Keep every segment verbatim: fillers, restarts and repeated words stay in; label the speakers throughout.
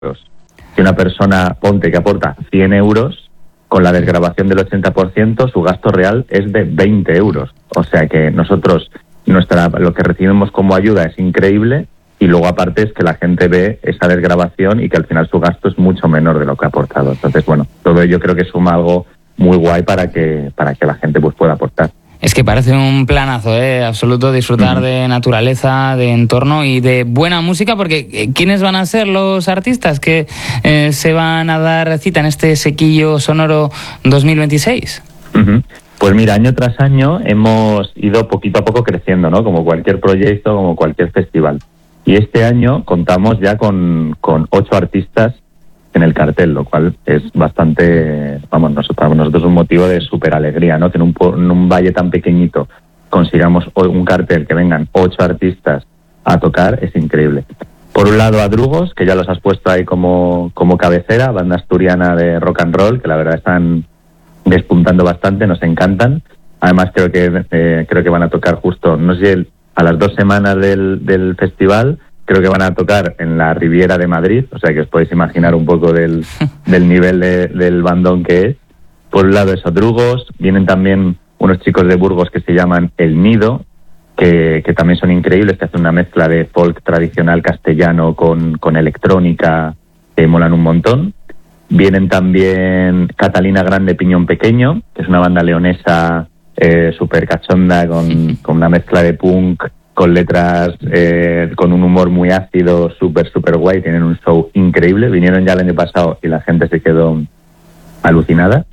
Speaker 1: Si una persona, ponte que aporta cien euros, con la desgravación del ochenta por ciento, su gasto real es de veinte euros. O sea que nosotros, nuestra lo que recibimos como ayuda es increíble, y luego aparte es que la gente ve esa desgravación y que al final su gasto es mucho menor de lo que ha aportado. Entonces, bueno, todo ello creo que suma algo muy guay para que para que la gente pues pueda aportar.
Speaker 2: Es que parece un planazo, ¿eh? Absoluto, disfrutar uh-huh. de naturaleza, de entorno y de buena música, porque ¿quiénes van a ser los artistas que eh, se van a dar cita en este Sequillo Sonoro dos mil veintiséis?
Speaker 1: Uh-huh. Pues mira, año tras año hemos ido poquito a poco creciendo, ¿no? Como cualquier proyecto, como cualquier festival. Y este año contamos ya con, con ocho artistas en el cartel, lo cual es bastante, vamos, nosotros, para nosotros un motivo de súper alegría, ¿no? Que en un, en un valle tan pequeñito consigamos un cartel que vengan ocho artistas a tocar, es increíble. Por un lado a Drugos, que ya los has puesto ahí como, como cabecera, banda asturiana de rock and roll, que la verdad están despuntando bastante, nos encantan. Además creo que eh, creo que van a tocar justo, no sé, el, a las dos semanas del, del festival. Creo que van a tocar en la Riviera de Madrid, o sea que os podéis imaginar un poco del, del nivel de, del bandón que es. Por un lado esos Drugos, vienen también unos chicos de Burgos que se llaman El Nido, que, que también son increíbles, que hacen una mezcla de folk tradicional castellano con, con electrónica, que molan un montón. Vienen también Catalina Grande Piñón Pequeño, que es una banda leonesa eh, súper cachonda, con, con una mezcla de punk, con letras, eh, con un humor muy ácido, súper, súper guay. Tienen un show increíble. Vinieron ya el año pasado y la gente se quedó alucinada.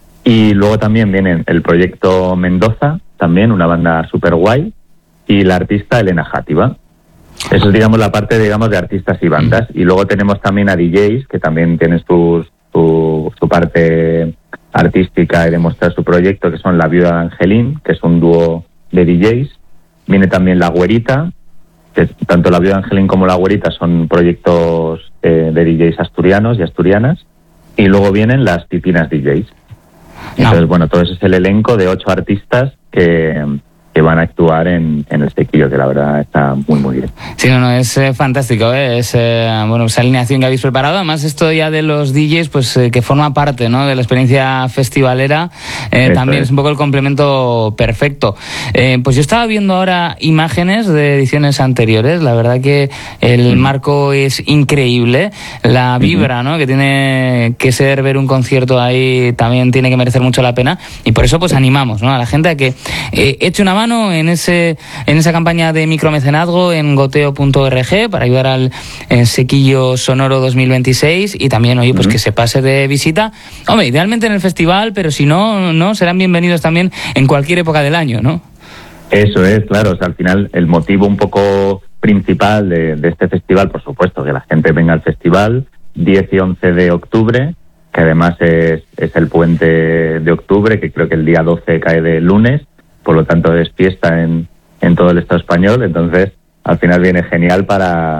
Speaker 1: Y luego también vienen el proyecto Mendoza, también una banda súper guay, y la artista Elena Játiva. Eso es, digamos, la parte, digamos, de artistas y bandas. Y luego tenemos también a D Js, que también tienen sus, su, su parte artística y de mostrar su proyecto, que son La Viuda de Angelín, que es un dúo de D Js. Viene también La Güerita, que tanto La Viuda de Angelín como La Güerita son proyectos eh, de D Js asturianos y asturianas. Y luego vienen las Pipinas D Js. Entonces, no. bueno, todo ese es el elenco de ocho artistas que, que van a actuar en, en el Sequillo, que la verdad está muy, muy bien.
Speaker 2: Sí, no, no, es eh, fantástico, ¿eh? Es, eh, bueno, esa alineación que habéis preparado. Además, esto ya de los D Js, pues eh, que forma parte, ¿no?, de la experiencia festivalera, eh, también es. es un poco el complemento perfecto. Eh, pues yo estaba viendo ahora imágenes de ediciones anteriores. La verdad que el mm. marco es increíble. La vibra, ¿no?, que tiene que ser ver un concierto ahí también tiene que merecer mucho la pena. Y por eso, pues animamos, ¿no?, a la gente a que eh, eche una mano en ese en esa campaña de micromecenazgo en goteo punto org para ayudar al eh, Sequillo Sonoro dos mil veintiséis, y también, oye, pues uh-huh. que se pase de visita, hombre, idealmente en el festival, pero si no, no serán bienvenidos también en cualquier época del año, ¿no?
Speaker 1: Eso es, claro, o sea, al final el motivo un poco principal de, de este festival, por supuesto, que la gente venga al festival diez y once de octubre, que además es, es el puente de octubre, que creo que el día doce cae de lunes, por lo tanto es fiesta en, en todo el Estado español. Entonces al final viene genial para,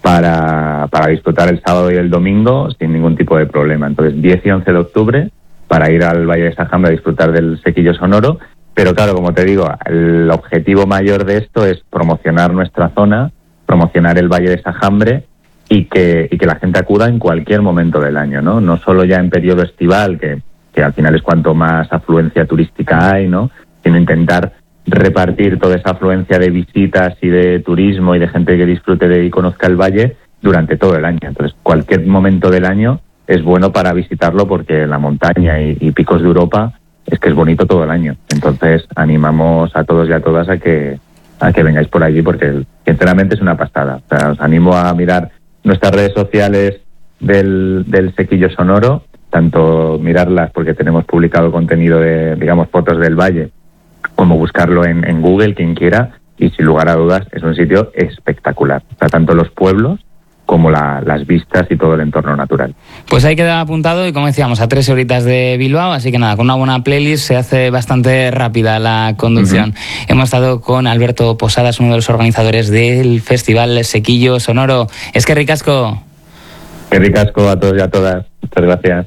Speaker 1: para, para disfrutar el sábado y el domingo sin ningún tipo de problema. Entonces diez y once de octubre para ir al Valle de Sajambre a disfrutar del Sequillo Sonoro. Pero claro, como te digo, el objetivo mayor de esto es promocionar nuestra zona, promocionar el Valle de Sajambre, y que, y que la gente acuda en cualquier momento del año, ¿no? No solo ya en periodo estival, que, que al final es cuanto más afluencia turística hay, ¿no?, sino intentar repartir toda esa afluencia de visitas y de turismo y de gente que disfrute de y conozca el valle durante todo el año. Entonces, cualquier momento del año es bueno para visitarlo, porque la montaña y, y picos de Europa es que es bonito todo el año. Entonces, animamos a todos y a todas a que a que vengáis por allí, porque sinceramente es una pasada. O sea, os animo a mirar nuestras redes sociales del, del Sequillo Sonoro, tanto mirarlas porque tenemos publicado contenido de, digamos, fotos del valle, como buscarlo en, en Google, quien quiera, y sin lugar a dudas es un sitio espectacular. O sea, tanto los pueblos como la, las vistas y todo el entorno natural.
Speaker 2: Pues ahí queda apuntado, y como decíamos, a tres horitas de Bilbao, así que nada, con una buena playlist se hace bastante rápida la conducción. Uh-huh. Hemos estado con Alberto Posadas, uno de los organizadores del Festival Sequillo Sonoro. Es que ricasco.
Speaker 1: Que ricasco a todos y a todas. Muchas gracias.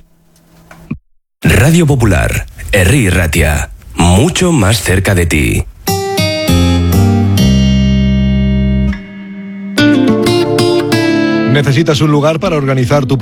Speaker 3: Radio Popular, Herri Ratia, mucho más cerca de ti.
Speaker 4: ¿Necesitas un lugar para organizar tu